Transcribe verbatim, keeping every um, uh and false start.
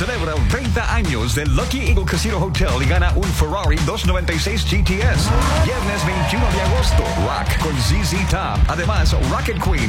celebra treinta años del Lucky Eagle Casino Hotel y gana un Ferrari doscientos noventa y seis G T S. Viernes veintiuno de agosto, Rock con Z Z Top. Además, Rocket Queen